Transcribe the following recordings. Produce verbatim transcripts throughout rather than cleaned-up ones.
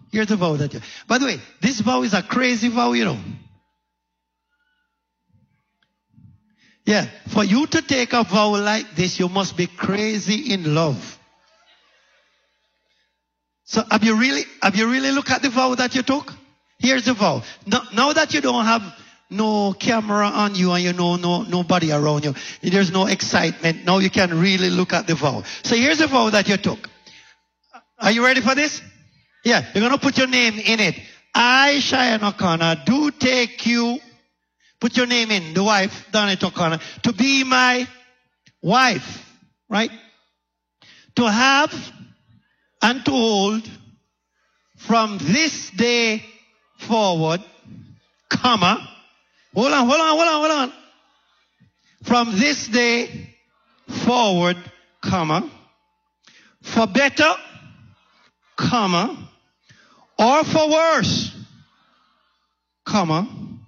Here's the vow that you... By the way, this vow is a crazy vow, you know. Yeah, for you to take a vow like this, you must be crazy in love. So have you really, have you really looked at the vow that you took? Here's the vow. Now, now that you don't have no camera on you and you know no, nobody around you, there's no excitement, now you can really look at the vow. So here's the vow that you took. Are you ready for this? Yeah, you're going to put your name in it. I, Cheyenne O'Connor, do take you, put your name in, the wife, Donette O'Connor, to be my wife, right? To have and to hold from this day forward, comma, hold on, hold on, hold on, hold on. From this day forward, comma, for better, comma, or for worse, comma,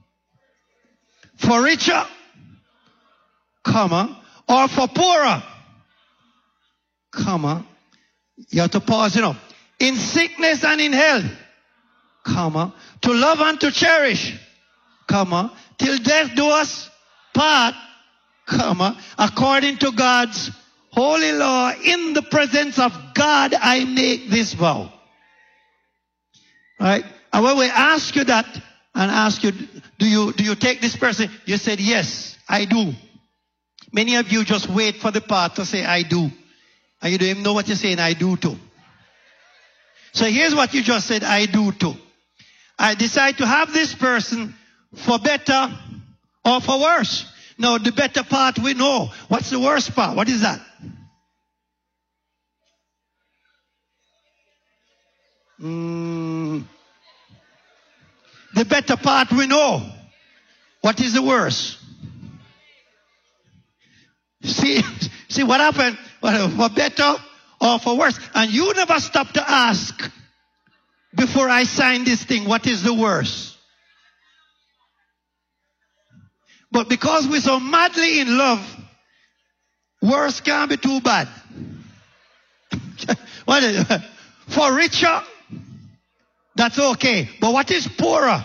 for richer, comma, or for poorer, comma. You have to pause, you know. In sickness and in health, comma, to love and to cherish, comma, till death do us part, comma, according to God's holy law, in the presence of God, I make this vow. Right? And when we ask you that, and ask you, do you, do you take this person? You said, yes, I do. Many of you just wait for the part to say, I do. And you don't even know what you're saying, I do too. So here's what you just said, I do too. I decide to have this person for better or for worse. Now, the better part we know. What's the worst part? What is that? Mm, the better part we know. What is the worst? See, see what happened? For better or for worse. And you never stop to ask before I sign this thing, what is the worst? But because we're so madly in love, worse can't be too bad. What is it? For richer, that's okay. But what is poorer?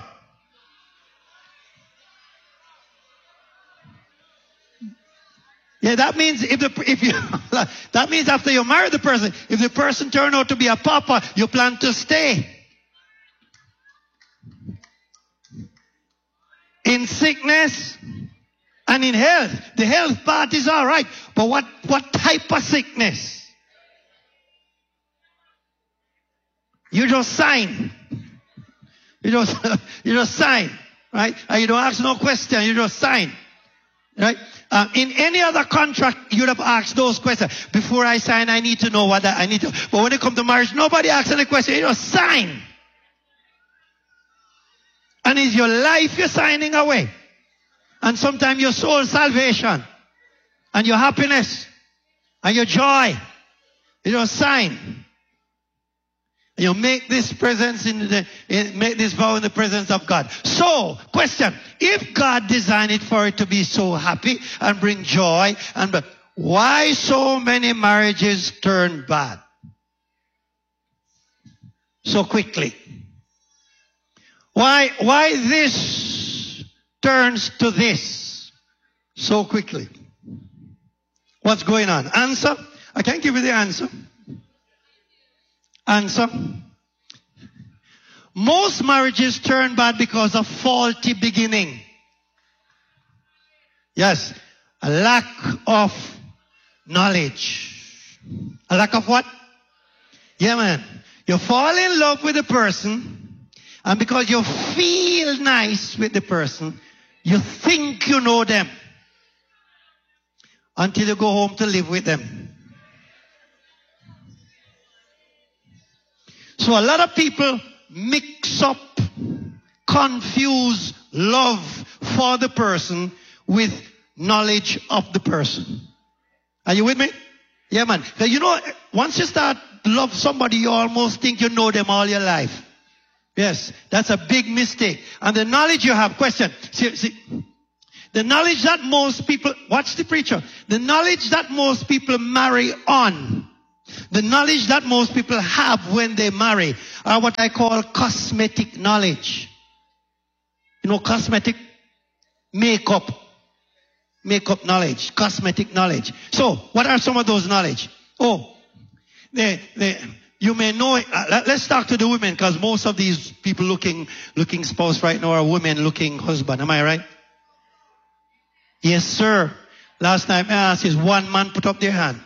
Yeah, that means if the if you that means after you marry the person, if the person turn out to be a pauper, you plan to stay. In sickness and in health. The health part is all right. But what, what type of sickness? You just sign. You just, you just sign. Right? And you don't ask no question. You just sign. Right? Uh, in any other contract, you'd have asked those questions. Before I sign, I need to know what I need to. But when it comes to marriage, nobody asks any question. You just sign. And it's your life you're signing away. And sometimes your soul salvation. And your happiness. And your joy. You just sign. You make this presence in the, in, make this vow in the presence of God. So, question. If God designed it for it to be so happy and bring joy, and but why so many marriages turn bad? So quickly. Why, why this turns to this so quickly? What's going on? Answer? I can't give you the answer. Answer. Most marriages turn bad because of faulty beginning. Yes. A lack of knowledge. A lack of what? Yeah, man. You fall in love with a person, and because you feel nice with the person, you think you know them until you go home to live with them. So a lot of people mix up, confuse love for the person with knowledge of the person. Are you with me? Yeah, man. You know, once you start to love somebody, you almost think you know them all your life. Yes, that's a big mistake. And the knowledge you have, question, see, see, the knowledge that most people, watch the preacher, the knowledge that most people marry on The knowledge that most people have when they marry are what I call cosmetic knowledge. You know, cosmetic makeup. Makeup knowledge. Cosmetic knowledge. So, what are some of those knowledge? Oh, they, they, you may know, uh, let's talk to the women, because most of these people looking, looking spouse right now are women looking husband. Am I right? Yes, sir. Last time I asked is one man put up their hand.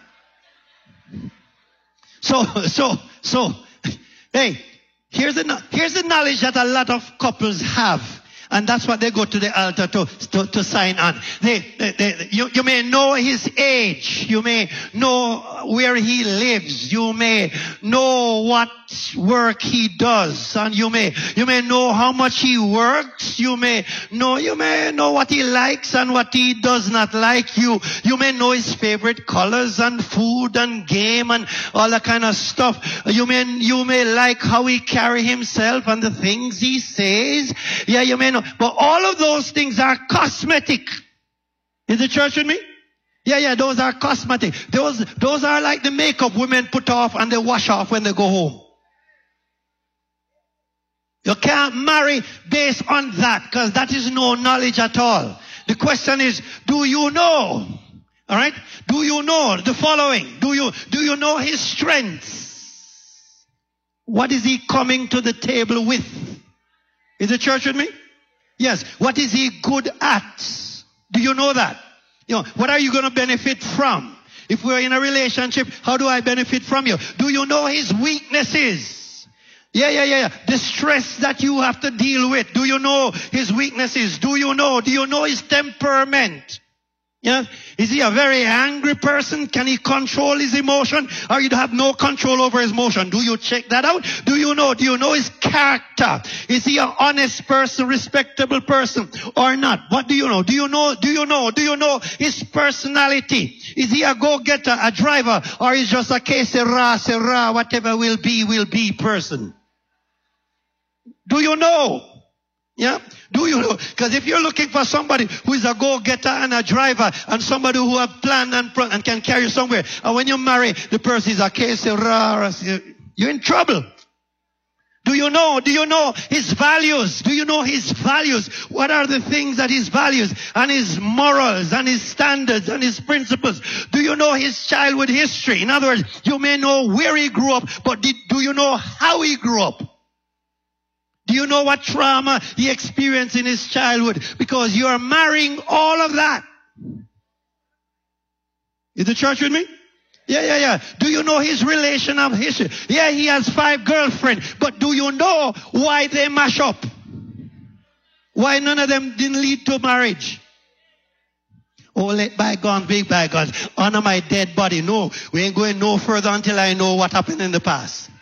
So, so, so, hey, here's the, here's the knowledge that a lot of couples have. And that's what they go to the altar to, to, to sign on. They, they, they, you, you may know his age. You may know where he lives. You may know what work he does. And you may, you may know how much he works. You may know, you may know what he likes and what he does not like. You, you may know his favorite colors and food and game and all that kind of stuff. You may, you may like how he carry himself and the things he says. Yeah, you may know. But all of those things are cosmetic. Is the church with me? Yeah, yeah, those are cosmetic. Those, those are like the makeup women put off and they wash off when they go home. You can't marry based on that, because that is no knowledge at all. The question is, do you know? All right? Do you know the following? Do you, do you know his strengths? What is he coming to the table with? Is the church with me? Yes. What is he good at? Do you know that? You know, what are you going to benefit from? If we're in a relationship, how do I benefit from you? Do you know his weaknesses? Yeah, yeah, yeah, yeah. The stress that you have to deal with. Do you know his weaknesses? Do you know? Do you know his temperament? Yeah. Is he a very angry person? Can he control his emotion? Or you have no control over his emotion? Do you check that out? Do you know? Do you know his character? Is he an honest person, respectable person or not? What do you know? Do you know? Do you know? Do you know his personality? Is he a go-getter, a driver, or is just a que sera, sera, whatever will be, will be person? Do you know? Yeah? Do you know? Because if you're looking for somebody who is a go-getter and a driver and somebody who have planned and, and can carry you somewhere, and when you marry, the person is a case, you're in trouble. Do you know? Do you know his values? Do you know his values? What are the things that his values and his morals and his standards and his principles? Do you know his childhood history? In other words, you may know where he grew up, but did, do you know how he grew up? Do you know what trauma he experienced in his childhood? Because you are marrying all of that. Is the church with me? Yeah, yeah, yeah. Do you know his relation of history? Yeah, he has five girlfriends. But do you know why they mash up? Why none of them didn't lead to marriage? Oh, let bygones be bygones. Honor my dead body. No, we ain't going no further until I know what happened in the past.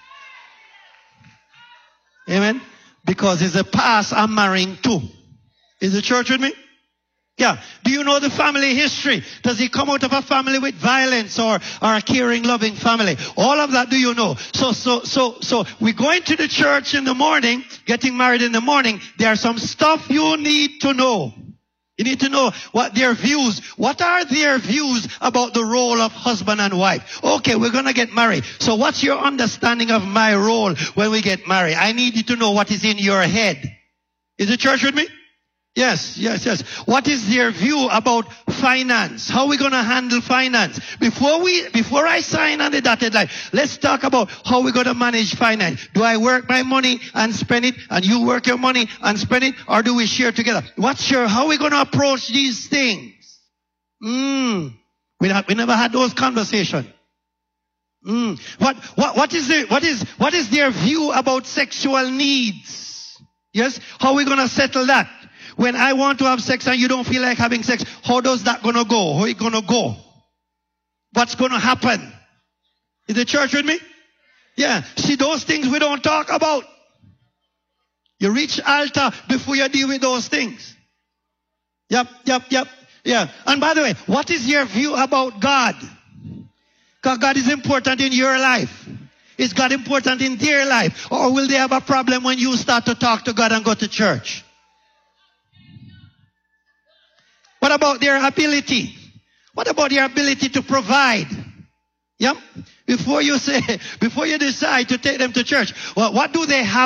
Amen? Because it's a past I'm marrying to. Is the church with me? Yeah. Do you know the family history? Does he come out of a family with violence or, or a caring, loving family? All of that do you know? So, so, so, so we're going to the church in the morning, getting married in the morning. There's some stuff you need to know. You need to know what their views, what are their views about the role of husband and wife? Okay, we're going to get married. So what's your understanding of my role when we get married? I need you to know what is in your head. Is the church with me? Yes, yes, yes. What is their view about finance? How are we going to handle finance? Before we, before I sign on the dotted line, let's talk about how we're going to manage finance. Do I work my money and spend it, and you work your money and spend it, or do we share together? What's your, how are we going to approach these things? Mm. We, not, we never had those conversations. Mm. What, what, what is the, what is, what is their view about sexual needs? Yes? How are we going to settle that? When I want to have sex and you don't feel like having sex, how does that gonna go? How it gonna go? What's gonna happen? Is the church with me? Yeah. See, those things we don't talk about. You reach altar before you deal with those things. Yep, yep, yep. Yeah. And by the way, what is your view about God? Because God is important in your life. Is God important in their life? Or will they have a problem when you start to talk to God and go to church? What about their ability? What about their ability to provide? Yep. Before you say, before you decide to take them to church, well, what do they have